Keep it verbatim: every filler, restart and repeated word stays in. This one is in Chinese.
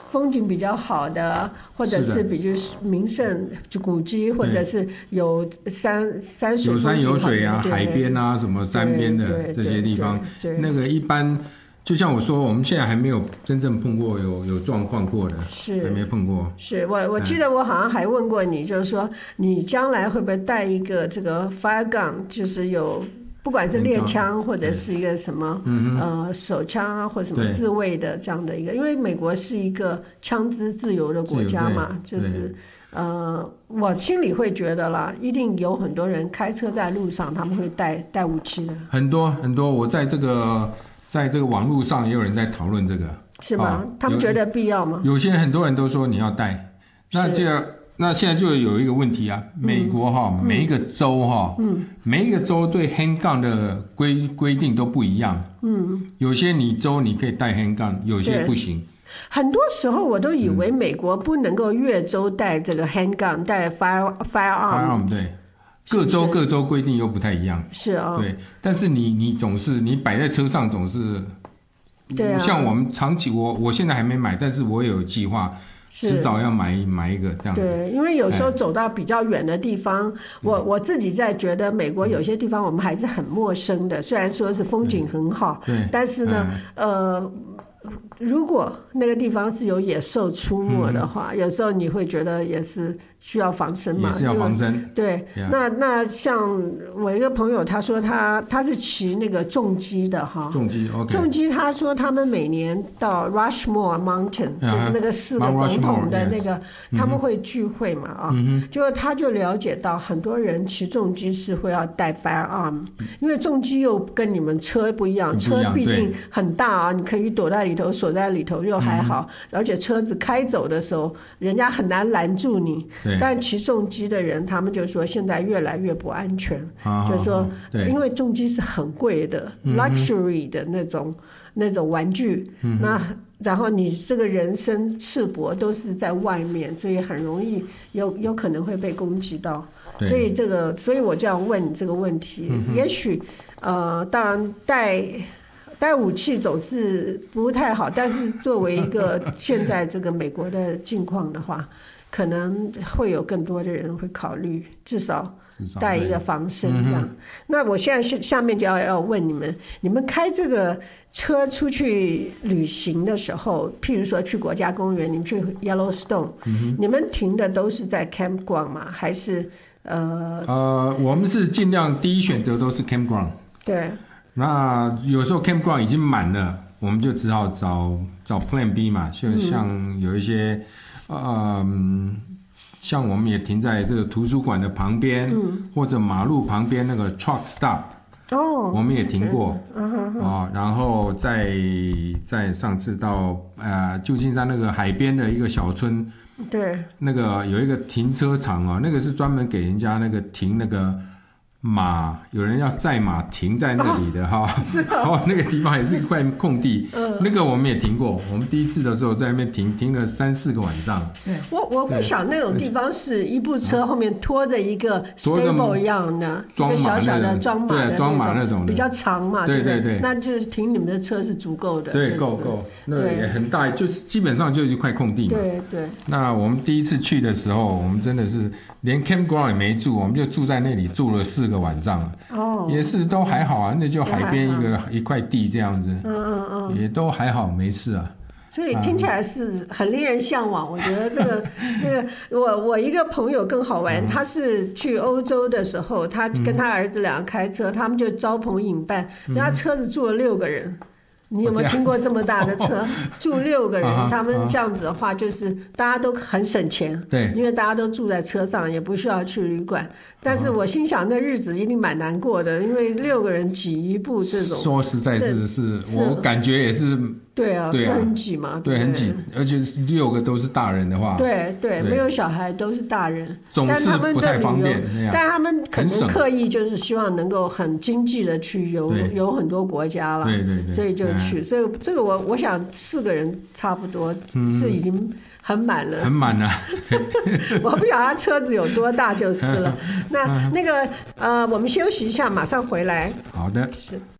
风景比较好的，或者是比如名胜古迹，或者是有山山水有山有水啊， 对海边啊，什么山边的这些地方，那个一般。就像我说，我们现在还没有真正碰过有有状况过的， 是还没碰过。 是我我记得我好像还问过你，就是说你将来会不会带一个这个 fire gun， 就是有不管是猎枪或者是一个什么、嗯、呃手枪啊或什么自卫的这样的一个，因为美国是一个枪支自由的国家嘛，就是呃我心里会觉得啦，一定有很多人开车在路上他们会带带武器的，很多很多，我在这个。在这个网络上也有人在讨论这个， 是吗？啊、他们觉得必要吗？ 有些很多人都说你要带，那这个那现在就有一个问题啊，美国哈、嗯、每一个州哈，嗯，每一个州对 handgun 的规规定都不一样，嗯，有些你州你可以带 handgun， 有些不行。 很多时候我都以为美国不能够越州带这个 handgun， 带 fire firearm， firearm 对。各州各州规定又不太一样， 是啊、哦， 对，但是你你总是你摆在车上总是， 对啊， 像我们长期我我现在还没买，但是我有计划，迟早要买买一个这样子。 对，因为有时候走到比较远的地方，我我自己在觉得美国有些地方我们还是很陌生的，虽然说是风景很好， 对， 但是呢，呃。如果那个地方是有野兽出没的话，嗯、有时候你会觉得也是需要防身嘛， 也是要防身。 对， yeah. 那那像我一个朋友，他说他他是骑那个重机的哈， 重机 OK， 重机他说他们每年到 Rushmore Mountain，、uh-huh. 就是那个四个总统的那个， Rushmore, yes. 他们会聚会嘛啊，嗯、就他就了解到很多人骑重机是会要带 firearm，、嗯、因为重机又跟你们车不一样， 不一样车毕竟很大啊，你可以躲在里头锁在里头又还好、嗯，而且车子开走的时候人家很难拦住你，但骑重机的人他们就说现在越来越不安全，就是说因为重机是很贵的、嗯、luxury 的那种那种玩具、嗯、那然后你这个人身赤膊都是在外面，所以很容易有有可能会被攻击到，所以这个所以我这样问你这个问题、嗯、也许呃当然带带武器总是不太好，但是作为一个现在这个美国的境况的话，可能会有更多的人会考虑至少带一个防身这样、嗯、那我现在是下面就要要问你们，你们开这个车出去旅行的时候，譬如说去国家公园，你们去 Yellowstone、嗯、你们停的都是在 campground 吗？还是呃呃我们是尽量第一选择都是 campground， 对， 那有时候 campground 已经满了，我们就只好找找 plan B 嘛，就像有一些、嗯、呃，像我们也停在这个图书馆的旁边、嗯，或者马路旁边那个 truck stop， 哦，我们也停过，嗯哦，然后在在上次到呃旧金山那个海边的一个小村， 对， 那个有一个停车场哦，那个是专门给人家那个停那个。马有人要载马停在那里的哈、哦，是然后那个地方也是一块空地、嗯，那个我们也停过，我们第一次的时候在那边停停了三四个晚上。 对，我我不想那种地方是一部车后面拖着一个 stable 一样的，一个小小的装马的， 对，装马那种比较长嘛， 对对对, 对， 那就是停你们的车是足够的， 对，够够，那也很大，就是基本上就是一块空地嘛。 对对。 那我们第一次去的时候，我们真的是连 campground 也没住，我们就住在那里住了四个晚上。哦，也是都还好啊，那就海边一个一块地这样子，嗯嗯嗯，也都还好，没事啊。 所以听起来是很令人向往。我觉得这个这个，我我一个朋友更好玩，他是去欧洲的时候，他跟他儿子俩开车，他们就招朋引伴，那车子住了六个人。你有没有听过这么大的车住六个人、啊、他们这样子的话就是大家都很省钱， 对， 因为大家都住在车上也不需要去旅馆，但是我心想那日子一定蛮难过的，因为六个人挤一部这种， 说实在是是我感觉也是， 对啊， 对啊， 很挤嘛， 对，很挤，而且六个都是大人的话， 对 对, 对，没有小孩都是大人， 总是不太方便， 但他们可能刻意就是希望能够很经济的去游游很多国家了， 对对对， 所以就去，所以这个我我想四个人差不多是已经很满了， 很满了。 我不晓得他车子有多大就是了。那那个呃，我们休息一下，马上回来。 好的。 是。